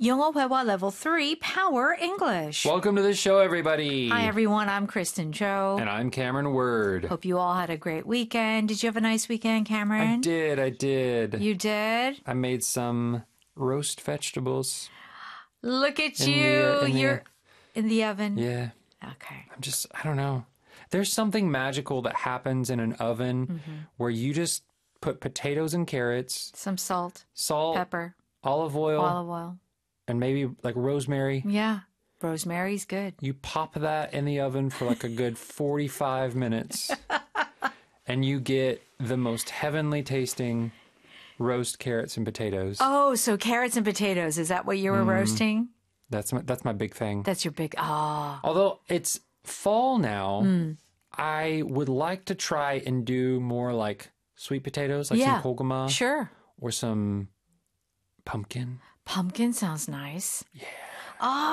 영어 회화 Level 3 Power English. Welcome to the show, everybody. Hi, everyone. I'm Kristen Cho. And I'm Cameron Word. Hope you all had a great weekend. Did you have a nice weekend, Cameron? I did. You did? I made some roast vegetables. Look at In you. the- in You're the- in the oven. Yeah. Okay. I don't know. There's something magical that happens in an oven where you just put potatoes and carrots, Some salt, salt, pepper, olive oil, olive oil. and maybe like rosemary. Yeah. Rosemary's good. You pop that in the oven for like a good 45 minutes. And you get the most heavenly tasting roast carrots and potatoes. Oh, so carrots and potatoes. Is that what you were roasting? That's my big thing. That's your big, Although it's fall now, I would like to try and do more like sweet potatoes, like Yeah. some koguma Sure. or some pumpkin. Pumpkin sounds nice. Yeah. Oh,